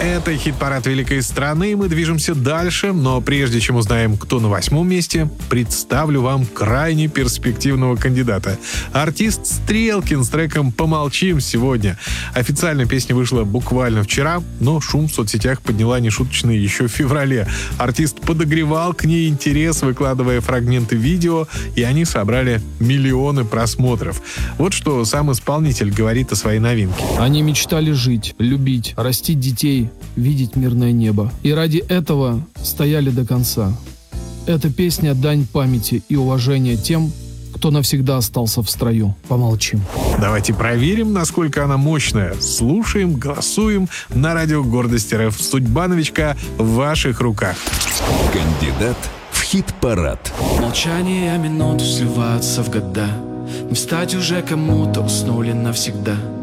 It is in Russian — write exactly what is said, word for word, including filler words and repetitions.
Это хит-парад великой страны, мы движемся дальше, но прежде чем узнаем, кто на восьмом месте, представлю вам крайне перспективного кандидата. Артист Стрелкин с треком «Помолчим» сегодня. Официально песня вышла буквально вчера, но шум в соцсетях подняла нешуточный еще в феврале. Артист подогревал к ней интерес, выкладывая фрагменты видео, и они собрали миллионы просмотров. Вот что сам исполнитель говорит о своей новинке. Они мечтали жить, любить, растить детей, видеть мирное небо. И ради этого стояли до конца. Эта песня — дань памяти и уважения тем, кто навсегда остался в строю. Помолчим. Давайте проверим, насколько она мощная. Слушаем, голосуем на радио Гордость РФ. Судьба новичка в ваших руках. Кандидат в хит-парад. Молчание минут сливаются в года. Мы встать уже кому-то уснули навсегда.